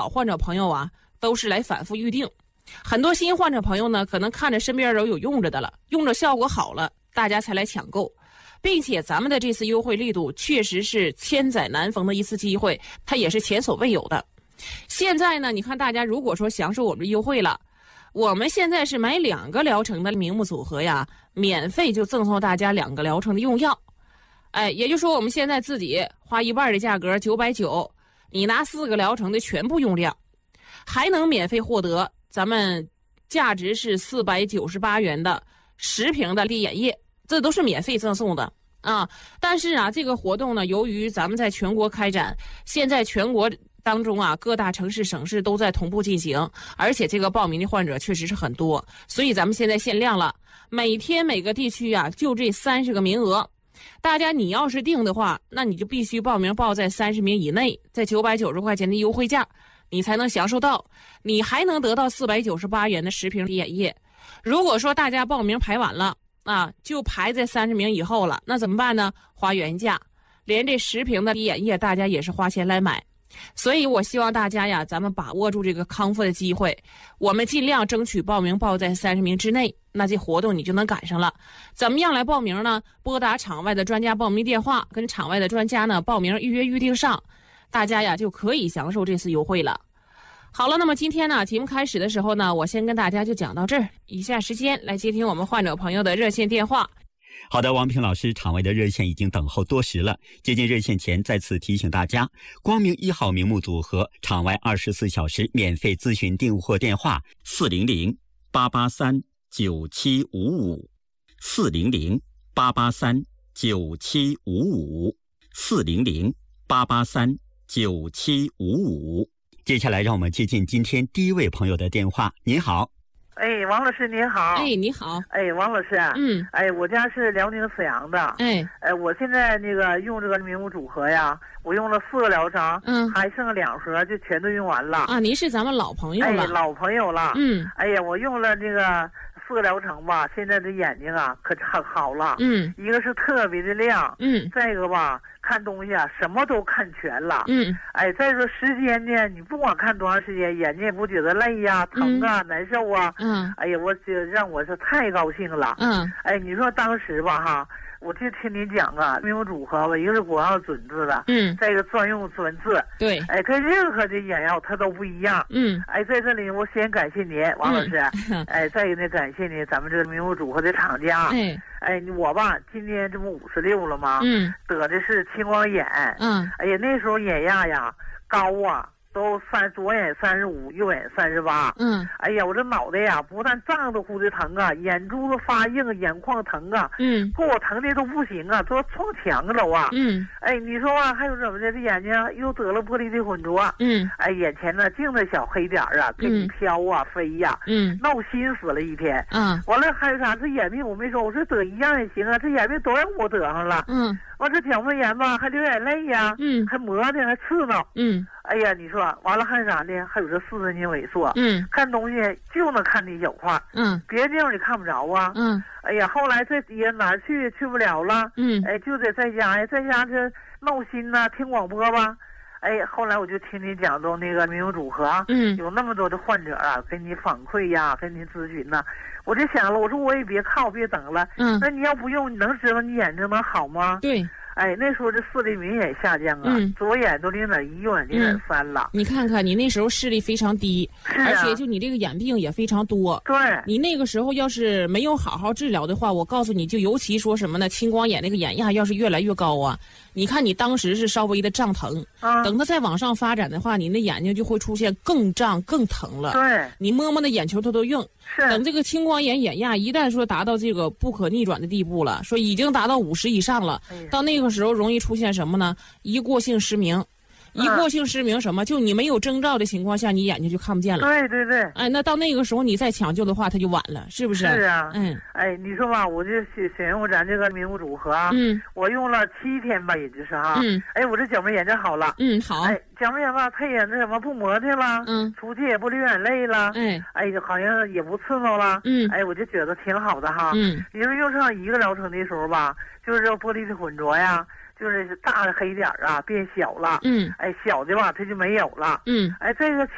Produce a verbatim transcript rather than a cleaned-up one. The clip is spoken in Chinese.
老患者朋友啊，都是来反复预定。很多新患者朋友呢，可能看着身边人有用着的了，用着效果好了，大家才来抢购。并且咱们的这次优惠力度确实是千载难逢的一次机会，它也是前所未有的。现在呢，你看大家如果说享受我们的优惠了，我们现在是买两个疗程的明目组合呀，免费就赠送大家两个疗程的用药。哎，也就是说我们现在自己花一半的价格九百九，你拿四个疗程的全部用量，还能免费获得咱们价值是四百九十八元的十瓶的利眼液，这都是免费赠送的啊。但是啊，这个活动呢，由于咱们在全国开展，现在全国当中啊，各大城市省市都在同步进行，而且这个报名的患者确实是很多，所以咱们现在限量了，每天每个地区啊就这三十个名额。大家你要是订的话，那你就必须报名报在三十名以内，在九百九十块钱的优惠价，你才能享受到，你还能得到四百九十八元的十瓶利眼液。如果说大家报名排晚了啊，就排在三十名以后了，那怎么办呢？花原价，连这十瓶的利眼液大家也是花钱来买。所以我希望大家呀，咱们把握住这个康复的机会，我们尽量争取报名报在三十名之内，那这活动你就能赶上了。怎么样来报名呢？拨打场外的专家报名电话，跟场外的专家呢报名预约预定上，大家呀就可以享受这次优惠了。好了，那么今天呢，节目开始的时候呢，我先跟大家就讲到这儿，以下时间来接听我们患者朋友的热线电话。 好的，王平老师，场外的热线已经等候多时了。接近热线前，再次提醒大家，光明一号明目组合场外二十四小时免费咨询订货电话：四零零八八三九七五五，四零零八八三九七五五，四零零八八三九七五五。接下来，让我们接近今天第一位朋友的电话。您好。 哎，王老师您好。 哎，你好。 哎，王老师。 嗯。 哎，我家是辽宁沈阳的。 哎。 哎，我现在那个用这个明目组合呀，我用了四个疗程， 嗯， 还剩两盒，就全都用完了。 啊，您是咱们老朋友了。 哎，老朋友了。 嗯。 哎呀，我用了这个四个疗程吧，现在这眼睛啊可很好了。 嗯。 一个是特别的亮。 嗯。 再一个吧，看东西啊什么都看全了。 嗯。 哎，再说时间呢，你不管看多长时间，眼睛也不觉得累呀、疼啊、 嗯、 难受啊。 嗯。 哎呀，我这让我是太高兴了。 嗯。 哎，你说当时吧哈，我就听你讲啊，明目组合吧，一个是国药准字的， 嗯， 再一个专用专字， 对， 哎，跟任何的眼药它都不一样。 嗯。 哎，在这里我先感谢您，王老师。 嗯、 哎，再一个呢，感谢您，咱们这个明目组合的厂家。 哎。 哎，我吧，今年这不五十六了吗？ 嗯。 得的是青光眼。 嗯。 哎呀，那时候眼压呀高啊，都三左眼三十五，右眼三十八。 嗯。 哎呀，我这脑袋呀，不但胀得乎的疼啊，眼珠子发硬，眼眶疼啊。 嗯。 给我疼的都不行啊，都要撞墙了啊。 嗯。 哎，你说啊，还有怎么的？这眼睛又得了玻璃的混浊。 嗯。 哎，眼前呢净的小黑点儿啊，跟你飘啊、嗯、飞呀、啊。 嗯。 闹心死了一天。 嗯。 完了还有啥？这眼病我没说，我说得一样也行啊，这眼病都让我得上了。 嗯。 完这角膜炎吧，还流眼泪呀。 嗯。 还磨的，还刺挠。 嗯。 哎呀，你说完了还啥呢？还有这视神经萎缩。 嗯。 看东西就能看那小块。 嗯。 别的地方你看不着啊。 嗯。 哎呀，后来这底下哪儿去去不了了。 嗯。 哎，就得在家呀，在家这闹心呐、啊，听广播吧。哎，后来我就听你讲到那个明目组合， 嗯， 有那么多的患者啊，跟你反馈呀，跟你咨询呐、啊，我就想了，我说我也别靠，别等了。 嗯。 那你要不用，你能知道你眼睛能好吗？ 对。 哎，那时候这视力明显下降啊， 嗯、 左眼都零点一，右眼零点三了、 嗯。你看看，你那时候视力非常低， 是啊、 而且就你这个眼病也非常多。 对。 你那个时候要是没有好好治疗的话，我告诉你就尤其说什么呢？青光眼那个眼压要是越来越高啊，你看你当时是稍微的胀疼， 嗯、 等它再往上发展的话，你那眼睛就会出现更胀更疼了。 对。 你摸摸那眼球它都硬。 是。 等这个青光眼眼压一旦说达到这个不可逆转的地步了，说已经达到五十以上了， 哎、 到那个时候容易出现什么呢？一过性失明。一过性失明什么？就你没有征兆的情况下，你眼睛就看不见了。 对对对。 哎，那到那个时候你再抢救的话，它就晚了，是不是？ 是啊。 嗯。 哎，你说吧，我就选选用咱这个明目组合啊。 嗯。 我用了七天吧，也就是哈。 嗯。 哎，我这角膜炎就好了。 嗯，好。 哎，角膜炎吧，它也那什么不磨叽了。 嗯。 出去也不流眼泪了。 哎。 哎，好像也不刺挠了。 嗯。 哎，我就觉得挺好的哈。 嗯。 你说用上一个疗程的时候吧，就是这玻璃的混浊呀。就是大的黑点儿啊变小了， 嗯， 哎，小的吧它就没有了， 嗯， 哎，这个